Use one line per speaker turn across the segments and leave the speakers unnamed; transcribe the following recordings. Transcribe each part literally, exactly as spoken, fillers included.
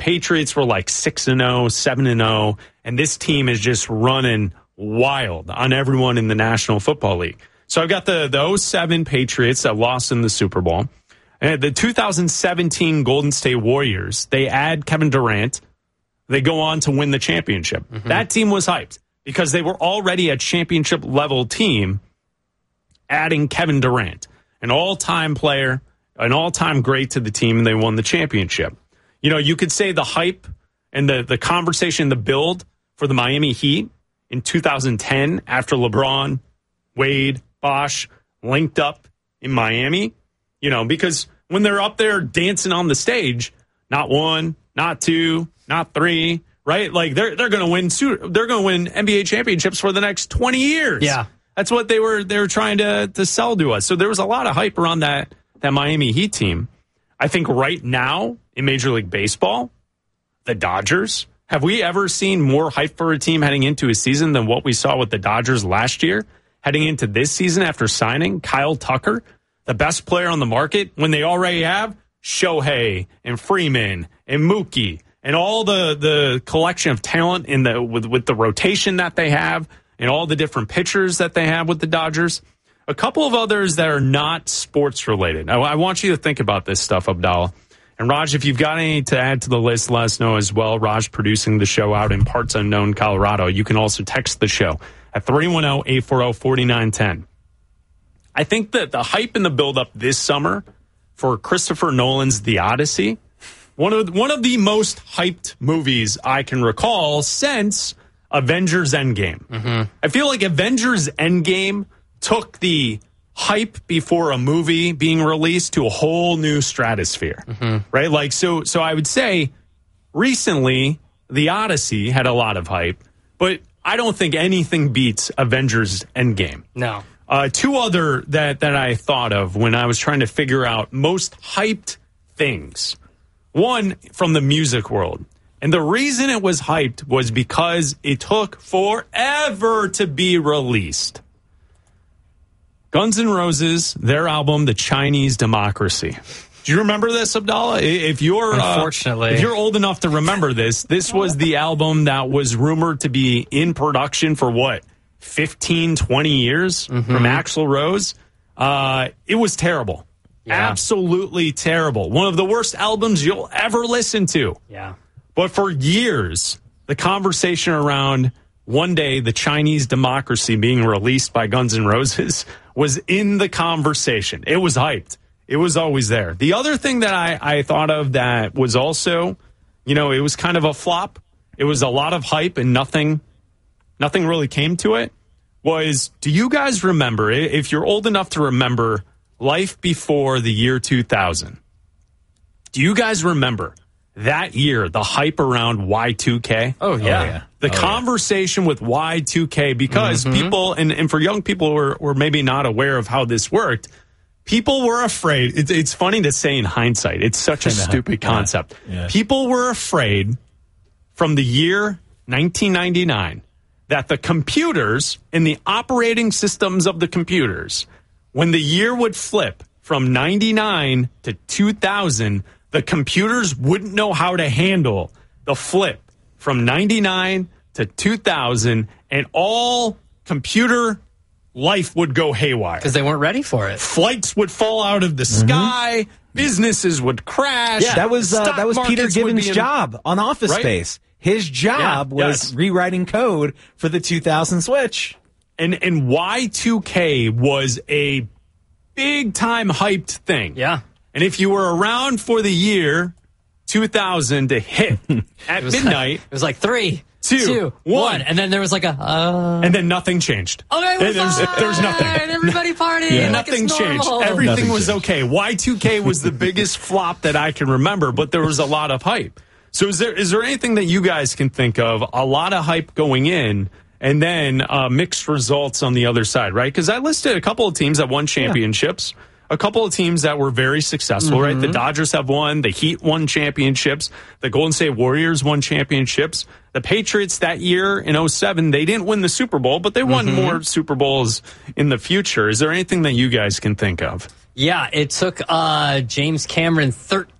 Patriots were like six and oh, seven and oh, and this team is just running wild on everyone in the National Football League. So I've got the, the oh seven Patriots that lost in the Super Bowl. And the two thousand seventeen Golden State Warriors, they add Kevin Durant. They go on to win the championship. Mm-hmm. That team was hyped because they were already a championship-level team, adding Kevin Durant, an all-time player, an all-time great to the team, and they won the championship. You know, you could say the hype and the, the conversation, the build for the Miami Heat in two thousand ten after LeBron, Wade, Bosh linked up in Miami, you know, because when they're up there dancing on the stage, not one, not two, not three, right? Like they're they're going to win they're going to win N B A championships for the next twenty years.
Yeah.
That's what they were they were trying to to sell to us. So there was a lot of hype around that that Miami Heat team. I think right now in Major League Baseball, the Dodgers, have we ever seen more hype for a team heading into a season than what we saw with the Dodgers last year? Heading into this season after signing Kyle Tucker, the best player on the market, when they already have Shohei and Freeman and Mookie and all the, the collection of talent in the with, with the rotation that they have and all the different pitchers that they have with the Dodgers. A couple of others that are not sports related. I, I want you to think about this stuff, Abdallah. And Raj, if you've got any to add to the list, let us know as well. Raj producing the show out in parts unknown Colorado. You can also text the show at three one zero, eight four zero, four nine one zero. I think that the hype and the buildup this summer for Christopher Nolan's The Odyssey, one of one of the most hyped movies I can recall since Avengers Endgame. Mm-hmm. I feel like Avengers Endgame took the hype before a movie being released to a whole new stratosphere, mm-hmm. right? Like, so, so I would say recently The Odyssey had a lot of hype, but I don't think anything beats Avengers Endgame.
No.
Uh, two other that, that I thought of when I was trying to figure out most hyped things. One from the music world. And the reason it was hyped was because it took forever to be released. Guns N' Roses, their album, The Chinese Democracy. Do you remember this, Abdallah? If you're
Unfortunately.
Uh, if you're old enough to remember this, this was the album that was rumored to be in production for what, fifteen, twenty years mm-hmm. from Axl Rose. Uh, it was terrible. Yeah. Absolutely terrible. One of the worst albums you'll ever listen to.
Yeah.
But for years, the conversation around one day the Chinese Democracy being released by Guns N' Roses was in the conversation. It was hyped. It was always there. The other thing that I, I thought of that was also, you know, it was kind of a flop. It was a lot of hype and nothing, nothing really came to it. Was, do you guys remember, if you're old enough to remember life before the year two thousand, do you guys remember that year, the hype around Y two K?
Oh, yeah. Oh, yeah.
The
oh,
conversation yeah. with Y two K, because mm-hmm. people, and, and for young people who are, were maybe not aware of how this worked, people were afraid. It's, it's funny to say in hindsight. It's such a stupid concept. Yeah. Yeah. People were afraid from the year nineteen ninety-nine that the computers and the operating systems of the computers, when the year would flip from ninety-nine to two thousand, the computers wouldn't know how to handle the flip from ninety-nine to two thousand, and all computer life would go haywire.
Because they weren't ready for it.
Flights would fall out of the mm-hmm. sky. Businesses would crash.
Yeah, that was uh, that was Peter Gibbons' in, job on Office right? Space. His job yeah, was yes. rewriting code for the two thousand Switch.
And and Y two K was a big-time hyped thing.
Yeah.
And if you were around for the year two thousand to hit at
it
midnight.
Like, it was like three,
two,
two
one.
one. And then there was like a... Uh...
And then nothing changed.
Okay,
there's, there's nothing.
Everybody partied.
Yeah.
Like
nothing
it's
changed.
normal.
Everything
nothing
was
changed.
okay. Y two K was the biggest flop that I can remember, but there was a lot of hype. So is there is there anything that you guys can think of, a lot of hype going in, and then uh, mixed results on the other side, right? Because I listed a couple of teams that won championships. Yeah. A couple of teams that were very successful, mm-hmm. right? The Dodgers have won. The Heat won championships. The Golden State Warriors won championships. The Patriots that year in oh seven, they didn't win the Super Bowl, but they won mm-hmm. more Super Bowls in the future. Is there anything that you guys can think of?
Yeah, it took uh, James Cameron thirteen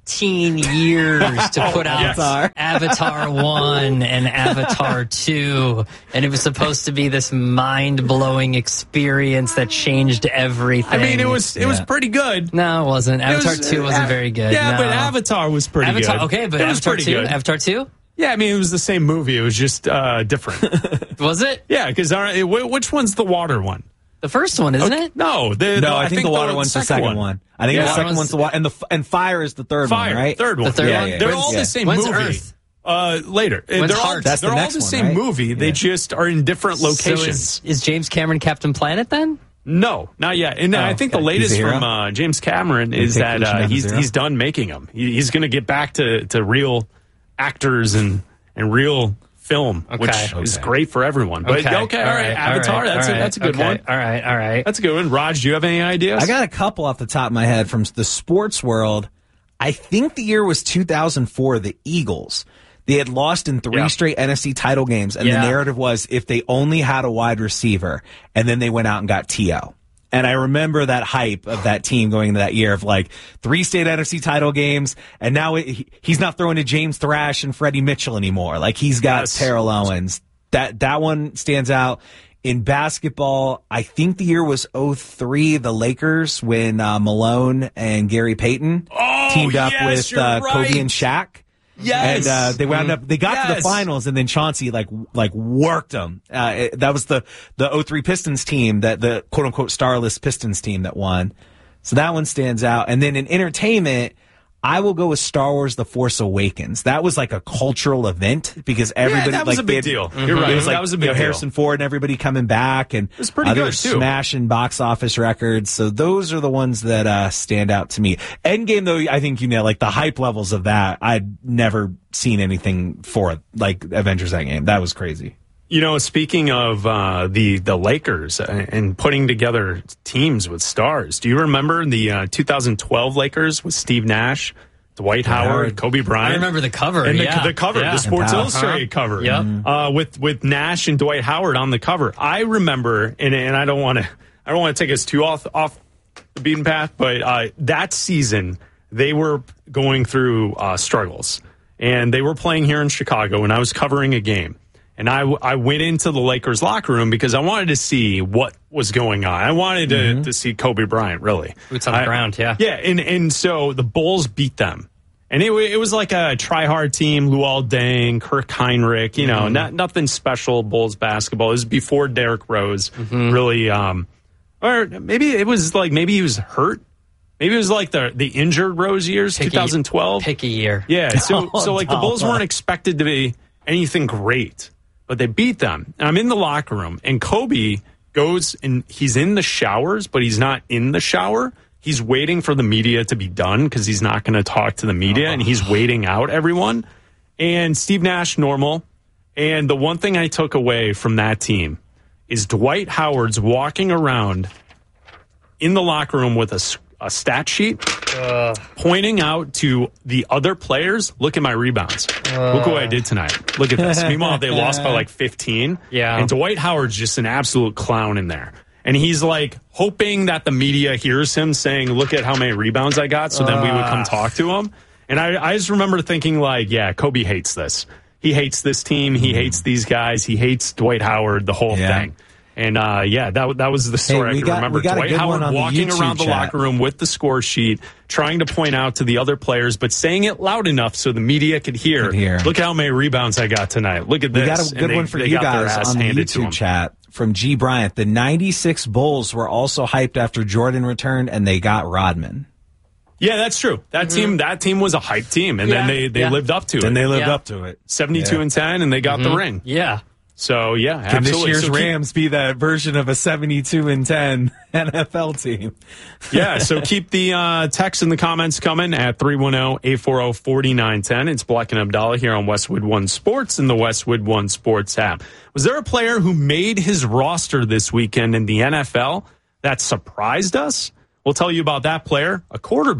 fifteen years to put out
Avatar.
Avatar one and Avatar two, and it was supposed to be this mind-blowing experience that changed everything.
I mean, it was it
Yeah.
was pretty good.
No, it wasn't. Avatar
It was-
two wasn't
uh,
very good.
Yeah,
no.
but Avatar was pretty
Avatar,
good.
okay, but
it was
Avatar
pretty
two,
good.
Avatar two,
Yeah, I mean, it was the same movie. It was just uh, different.
was it
Yeah, because which one's the water one?
the first one? Isn't it?
No, the,
No,
the-
I, think, the water one's the second one. I think
Yeah.
the second
Water
one's the water, and the f- and fire is the third
Fire,
one, right?
third one.
The third
Yeah,
one.
yeah.
They're
When's-
all
yeah.
the same
When's
movie.
Earth?
Uh, later.
When's
they're all,
Heart?
That's the
they're all
next
the
one,
same
right?
movie. They
Yeah.
just are in different locations.
So is, is James Cameron Captain Planet then?
No, not yet. And
Oh,
I think
okay.
the latest
He's a hero?
from uh, James Cameron is
take
that
Lucian
uh,
as a
he's
hero?
he's done making them. He, he's going to get back to, to real actors and, and real film, which
Okay.
is
Okay.
great for everyone. But okay, all right, Avatar,
all right,
that's
all
a,
right,
that's a good
okay,
one.
All right, all right.
That's a good one. Raj, do you have any ideas?
I got a couple off the top of my head from the sports world. I think the year was two thousand four, the Eagles. They had lost in three
Yeah.
straight N F C title games, and
Yeah.
the narrative was if they only had a wide receiver, and then they went out and got T O. And I remember that hype of that team going into that year of like three state N F C title games, and now it, he, he's not throwing to James Thrash and Freddie Mitchell anymore. Like he's got
Yes.
Terrell Owens. That that one stands out. In basketball, I think the year was oh three, the Lakers, when uh, Malone and Gary Payton
Oh,
teamed up
yes,
with
you're
uh,
right.
Kobe and Shaq.
Yes.
And uh, they wound up. They got to the
Yes.
finals, and then Chauncey like like worked them. Uh, it- that was the the oh three Pistons team, that the quote unquote starless Pistons team that won. So that one stands out. And then in entertainment, I will go with Star Wars: The Force Awakens. That was like a cultural event because everybody
that was
like
a big
they had-
deal. You're right.
It was like
That was a
you
big
know,
deal.
Harrison Ford and everybody coming back, and it
was pretty
uh, they
good,
were
too.
smashing box office records. So those are the ones that uh, stand out to me. Endgame, though, I think you know, like the hype levels of that, I'd never seen anything for it like Avengers Endgame. That was crazy.
You know, speaking of uh, the the Lakers and, and putting together teams with stars, do you remember the uh, two thousand twelve Lakers with Steve Nash, Dwight Howard,
Howard.
Kobe Bryant?
I remember the cover.
And the,
yeah.
the cover,
yeah.
the Sports
And
Illustrated cover,
Yep.
uh, with with Nash and Dwight Howard on the cover. I remember, and, and I don't want to, I don't want to take us too off off the beaten path, but uh, that season they were going through uh, struggles, and they were playing here in Chicago, and I was covering a game. And I, I went into the Lakers locker room because I wanted to see what was going on. I wanted to,
Mm-hmm.
to see Kobe Bryant, really.
Boots on the
I-
ground, yeah.
Yeah, and, and so the Bulls beat them. And it, wa- it was like a try-hard team, Luol Deng, Kirk Heinrich, you know,
Mm-hmm.
not, nothing special Bulls basketball. It was before Derrick Rose
Mm-hmm.
really, um, or maybe it was like, maybe he was hurt. Maybe it was like the, the injured Rose years,
Pick a-
twenty twelve.
Pick a year.
Yeah, so
Oh,
so like the Bulls
Dollar.
weren't expected to be anything great, but they beat them. And I'm in the locker room, and Kobe goes and he's in the showers, but he's not in the shower. He's waiting for the media to be done because he's not going to talk to the media, and he's waiting out everyone. And Steve Nash, normal. And the one thing I took away from that team is Dwight Howard's walking around in the locker room with a, s- a stat sheet, pointing out to the other players, look at my rebounds. Look what I did tonight. Look at this. Meanwhile, they lost by like fifteen.
Yeah.
And Dwight Howard's just an absolute clown in there. And he's like hoping that the media hears him saying, look at how many rebounds I got, so then we would come talk to him. And I, I just remember thinking like, yeah, Kobe hates this. He hates this team. He hates these guys. He hates Dwight Howard, the whole
Yeah.
thing. And uh, yeah, that that was the story
we
I could
got-
remember.
we got a
Dwight
good one
Howard
on the
walking
YouTube
around the
chat.
locker room with the score sheet, trying to point out to the other players, but saying it loud enough so the media could hear.
Could hear.
Look how many rebounds I got tonight. Look at this.
We got a
And
good
they-
one for
they
you
got their
guys
ass
on the
handed to
YouTube
them.
chat from G. Bryant. The ninety-six Bulls were also hyped after Jordan returned, and they got Rodman.
Yeah, that's true. That team, that team was a hype team, and
Yeah,
then they, they
yeah.
lived up to it.
And they lived
Yeah.
up to it.
seventy-two
Yeah.
and ten, and they got the ring.
Yeah.
So yeah,
Can
absolutely.
this year's
So keep-
Rams be that version of a seventy-two and ten N F L team?
Yeah, so keep the uh, text and the comments coming at three one zero, eight four zero, four nine one zero. It's Black and Abdallah here on Westwood One Sports and the Westwood One Sports app. Was there a player who made his roster this weekend in the N F L that surprised us? We'll tell you about that player, a quarterback,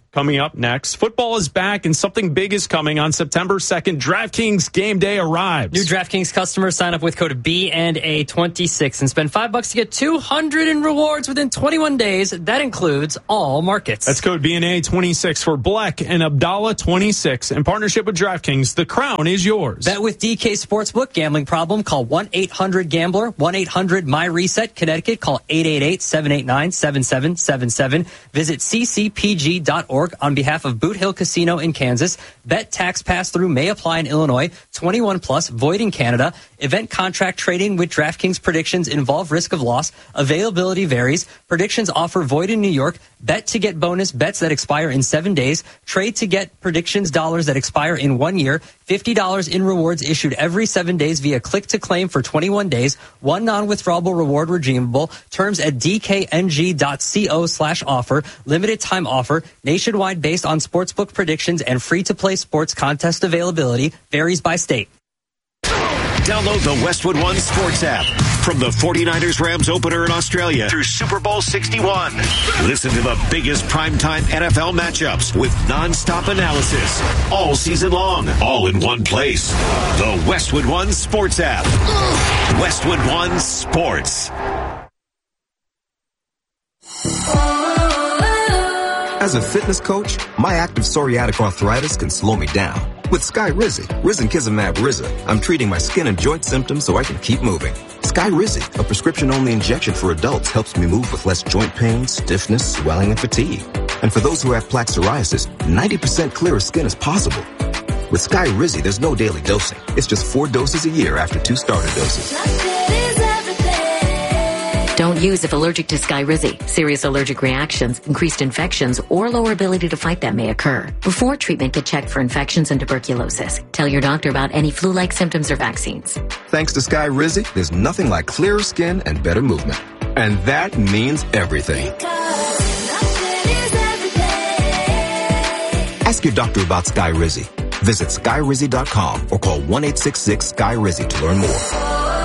coming up next. Football is back and something big is coming on September second. DraftKings Game Day arrives.
New DraftKings customers sign up with code B and A twenty-six and spend five bucks to get two hundred in rewards within twenty-one days. That includes all markets.
That's code B and A twenty-six for Black and Abdallah twenty-six. In partnership with DraftKings, the crown is yours.
Bet with D K Sportsbook. Gambling problem? Call one eight hundred gambler. one eight hundred my reset. Connecticut. Call eight eight eight, seven eight nine, seven seven seven seven. Visit c c p g dot org on behalf of Boot Hill Casino in Kansas. Bet tax pass-through may apply in Illinois. twenty-one plus, void in Canada. Event contract trading with DraftKings predictions involve risk of loss. Availability varies. Predictions offer void in New York. Bet to get bonus bets that expire in seven days. Trade to get predictions dollars that expire in one year. fifty dollars in rewards issued every seven days via click to claim for twenty-one days. One non-withdrawable reward redeemable. Terms at d k n g dot co slash offer. Limited time offer. Nationwide based on sportsbook predictions and free-to-play sports contest availability. Varies by state.
Download the Westwood One Sports app. From the forty-niners Rams opener in Australia through Super Bowl sixty-one. Listen to the biggest primetime N F L matchups with nonstop analysis all season long, all in one place. The Westwood One Sports app. Westwood One Sports.
As a fitness coach, my active psoriatic arthritis can slow me down. With Skyrizi, Risankizumab Riza, I'm treating my skin and joint symptoms so I can keep moving. Skyrizi, a prescription-only injection for adults, helps me move with less joint pain, stiffness, swelling, and fatigue. And for those who have plaque psoriasis, ninety percent clearer skin is possible. With Skyrizi, there's no daily dosing. It's just four doses a year after two starter doses.
Don't use if allergic to Skyrizi. Serious allergic reactions, increased infections, or lower ability to fight them may occur. Before treatment, get checked for infections and tuberculosis. Tell your doctor about any flu-like symptoms or vaccines.
Thanks to Skyrizi, there's nothing like clearer skin and better movement. And that means everything. Ask your doctor about Skyrizi. Visit skyrizi dot com or call one eight six six Sky Rizi to learn more.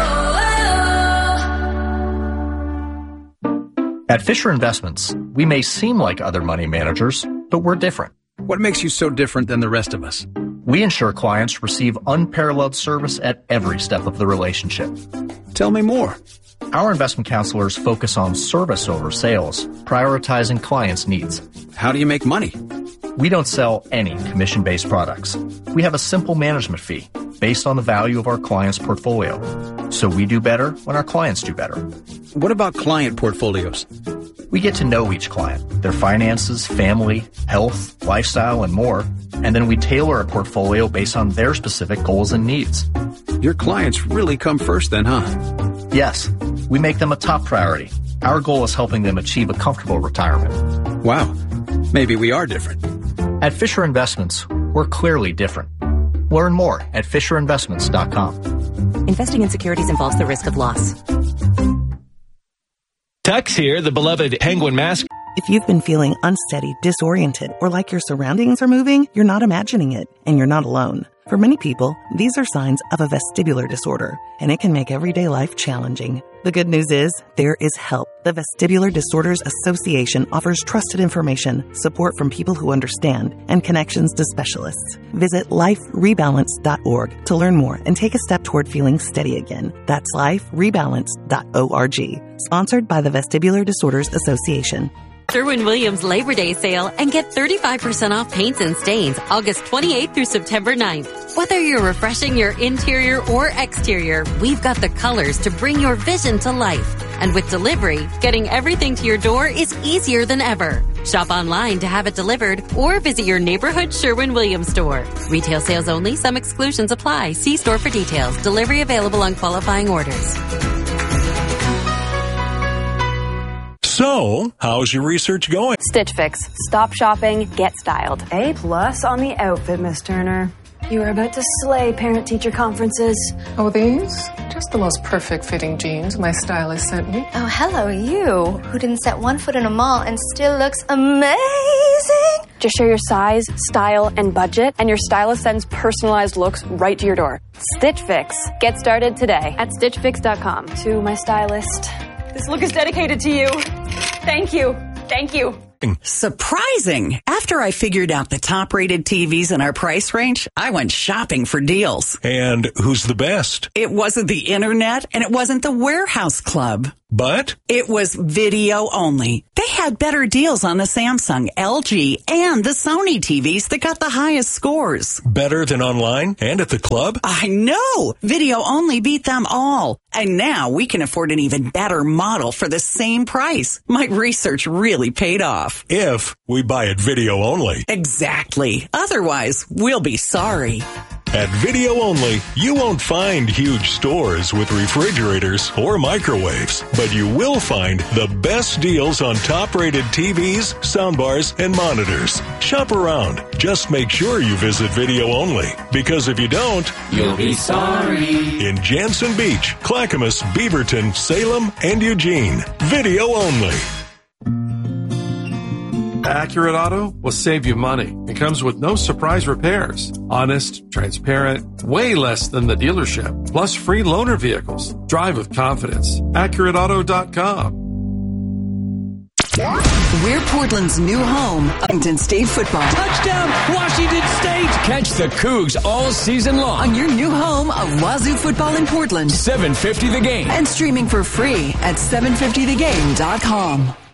At Fisher Investments, we may seem like other money managers, but we're different.
What makes you so different than the rest of us?
We ensure clients receive unparalleled service at every step of the relationship.
Tell me more.
Our investment counselors focus on service over sales, prioritizing clients' needs.
How do you make money?
We don't sell any commission-based products. We have a simple management fee based on the value of our client's portfolio. So we do better when our clients do better.
What about client portfolios?
We get to know each client, their finances, family, health, lifestyle, and more, and then we tailor a portfolio based on their specific goals and needs.
Your clients really come first then, huh?
Yes, we make them a top priority. Our goal is helping them achieve a comfortable retirement.
Wow, maybe we are different.
At Fisher Investments, we're clearly different. Learn more at fisher investments dot com.
Investing in securities involves the risk of loss.
Tux here, the beloved penguin mask.
If you've been feeling unsteady, disoriented, or like your surroundings are moving, you're not imagining it, and you're not alone. For many people, these are signs of a vestibular disorder, and it can make everyday life challenging. The good news is, there is help. The Vestibular Disorders Association offers trusted information, support from people who understand, and connections to specialists. Visit life rebalance dot org to learn more and take a step toward feeling steady again. That's life rebalance dot org. Sponsored by the Vestibular Disorders Association.
Sherwin-Williams Labor Day sale and get thirty-five percent off paints and stains August twenty-eighth through September ninth. Whether you're refreshing your interior or exterior, we've got the colors to bring your vision to life. And with delivery, getting everything to your door is easier than ever. Shop online to have it delivered or visit your neighborhood Sherwin-Williams store. Retail sales only. Some exclusions apply. See store for details. Delivery available on qualifying orders.
So, how's your research going?
Stitch Fix. Stop shopping, get styled.
A plus on the outfit, Miss Turner. You are about to slay parent-teacher conferences.
Oh, these? Just the most perfect fitting jeans my stylist sent me.
Oh, hello, you, who didn't set one foot in a mall and still looks amazing.
Just share your size, style, and budget, and your stylist sends personalized looks right to your door. Stitch Fix. Get started today at stitch fix dot com.
To my stylist. This look is dedicated to you. Thank you. Thank you.
Surprising. After I figured out the top-rated T Vs in our price range, I went shopping for deals.
And who's the best?
It wasn't the internet, and it wasn't the Warehouse Club.
But?
It was video only. They had better deals on the Samsung, L G, and the Sony T Vs that got the highest scores.
Better than online and at the club?
I know! Video only beat them all. And now we can afford an even better model for the same price. My research really paid off.
If we buy it video only.
Exactly. Otherwise, we'll be sorry.
At Video Only, you won't find huge stores with refrigerators or microwaves, but you will find the best deals on top-rated T Vs, soundbars, and monitors. Shop around. Just make sure you visit Video Only, because if you don't,
you'll be sorry.
In Jansen Beach, Clackamas, Beaverton, Salem, and Eugene. Video Only.
Accurate Auto will save you money. It comes with no surprise repairs. Honest, transparent, way less than the dealership. Plus free loaner vehicles. Drive with confidence. Accurate Auto dot com.
We're Portland's new home, Washington State football.
Touchdown, Washington State! Catch the Cougs all season long
On your new home of Wazoo football in Portland.
seven fifty The Game.
And streaming for free at seven fifty the game dot com.